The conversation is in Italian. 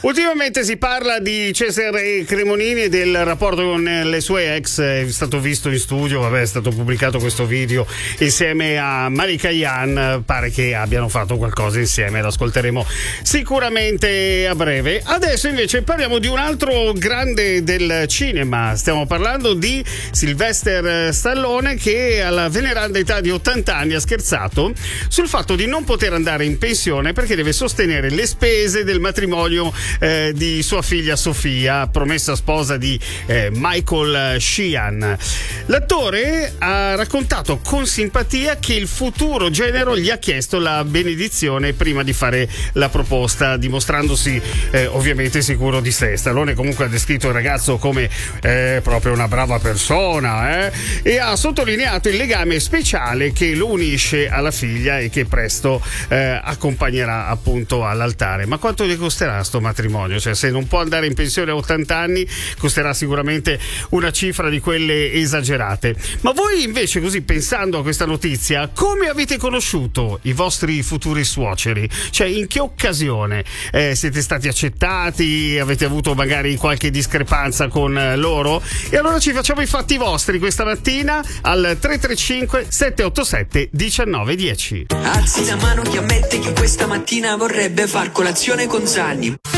Ultimamente si parla di Cesare Cremonini e del rapporto con le sue ex. È stato visto in studio, è stato pubblicato questo video insieme a Malika Yan. Pare che abbiano fatto qualcosa insieme, l'ascolteremo sicuramente a breve. Adesso invece parliamo di un altro grande del cinema. Stiamo parlando di Sylvester Stallone, che alla veneranda età di 80 anni ha scherzato sul fatto di non poter andare in pensione perché deve sostenere le spese del matrimonio di sua figlia Sofia, promessa sposa di Michael Sheehan. L'attore ha raccontato con simpatia che il futuro genero gli ha chiesto la benedizione prima di fare la proposta, dimostrandosi ovviamente sicuro di sé. Stallone comunque ha descritto il ragazzo come proprio una brava persona e ha sottolineato il legame speciale che lo unisce alla figlia e che presto accompagnerà appunto all'altare. Ma quanto gli costerà sto matrimonio? Cioè, se non può andare in pensione a 80 anni, costerà sicuramente una cifra di quelle esagerate. Ma voi invece, così pensando a questa notizia, come avete conosciuto i vostri futuri suoceri? Cioè, in che occasione siete stati accettati? Avete avuto magari qualche discrepanza con loro? E allora ci facciamo i fatti vostri questa mattina al 335 787 1910. Alzi la mano chi ammette che questa mattina vorrebbe far colazione con Zanni.